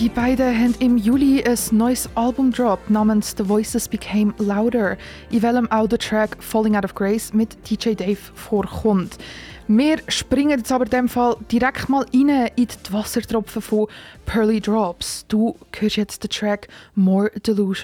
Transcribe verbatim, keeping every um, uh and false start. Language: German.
Die beiden haben im Juli ein neues Album gedroppt namens The Voices Became Louder, in welchem auch der Track Falling Out of Grace mit D J Dave vorkommt. Wir springen jetzt aber in dem Fall direkt mal rein in die Wassertropfen von Pearly Drops. Du hörst jetzt den Track More Delusion.